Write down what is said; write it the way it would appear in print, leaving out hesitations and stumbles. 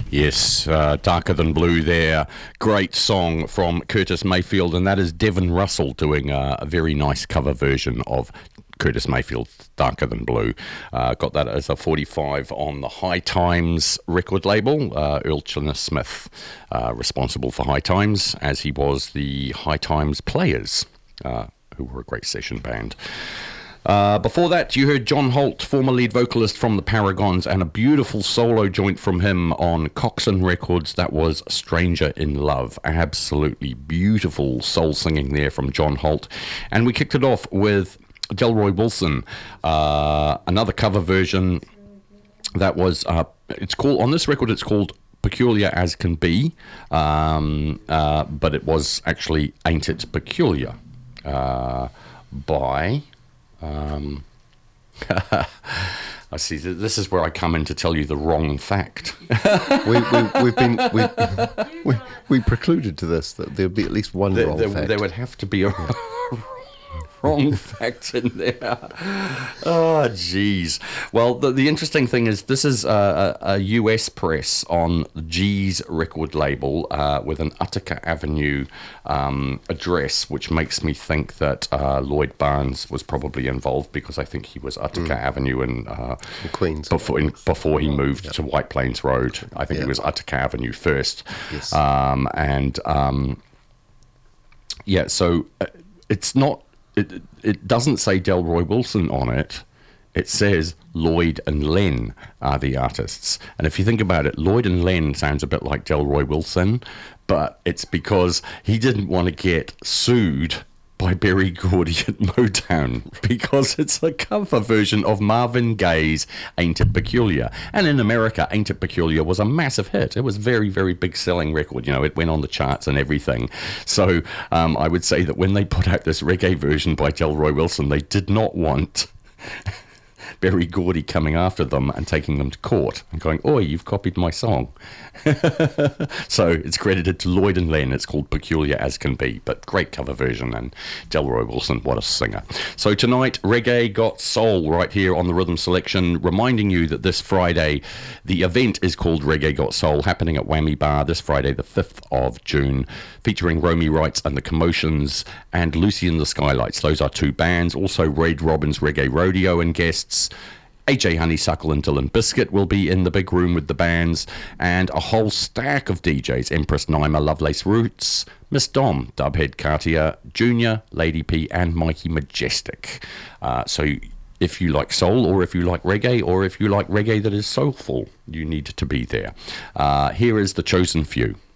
Yes, Darker Than Blue there. Great song from Curtis Mayfield, and that is Devin Russell doing a very nice cover version of Curtis Mayfield's Darker Than Blue. Got that as a 45 on the High Times record label. Earl Chinner Smith responsible for High Times, as he was the High Times Players, who were a great session band. Before that, you heard John Holt, former lead vocalist from the Paragons, and a beautiful solo joint from him on Coxon Records. That was Stranger in Love. Absolutely beautiful soul singing there from John Holt. And we kicked it off with Delroy Wilson, another cover version that was, it's called, on this record, it's called Peculiar As Can Be, but it was actually Ain't It Peculiar, by... I see. This is where I come in to tell you the wrong fact. we precluded to this that there'd be at least one wrong fact. There would have to be a wrong fact in there. Oh, jeez. Well, the interesting thing is this is a US press on G's record label with an Utica Avenue address, which makes me think that Lloyd Barnes was probably involved, because I think he was Utica Avenue in Queens before he moved to White Plains Road. I think he was Utica Avenue first. Yes. So it's not. It doesn't say Delroy Wilson on it. It says Lloyd and Len are the artists. And if you think about it, Lloyd and Len sounds a bit like Delroy Wilson, but it's because he didn't want to get sued by Berry Gordy at Motown, because it's a cover version of Marvin Gaye's Ain't It Peculiar. And in America, Ain't It Peculiar was a massive hit. It was a very, very big selling record. You know, it went on the charts and everything. So I would say that when they put out this reggae version by Delroy Wilson, they did not want Berry Gordy coming after them and taking them to court and going, "Oi, you've copied my song." So it's credited to Lloyd and Len. It's called Peculiar As Can Be, but great cover version, and Delroy Wilson, what a singer. So tonight, Reggae Got Soul right here on the Rhythm Selection, reminding you that this Friday, the event is called Reggae Got Soul, happening at Whammy Bar this Friday, the 5th of June, featuring Romy Wrights and the Commotions and Lucy and the Skylights. Those are two bands. Also, Red Robbins Reggae Rodeo and guests. AJ Honeysuckle and Dylan Biscuit will be in the big room with the bands, and a whole stack of DJs: Empress Naima, Lovelace Roots, Miss Dom, Dubhead Cartier, Junior, Lady P, and Mikey Majestic. So if you like soul, or if you like reggae, or if you like reggae that is soulful, you need to be there. Here is The Chosen Few.